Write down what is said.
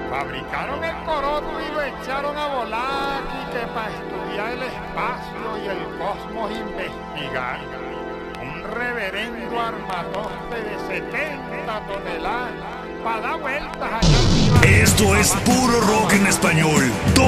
Fabricaron el coroto y lo echaron a volar y que para estudiar el espacio y el cosmos investigar. Un reverendo armatoste de 70 toneladas para dar vueltas allá arriba. Esto es puro rock en español.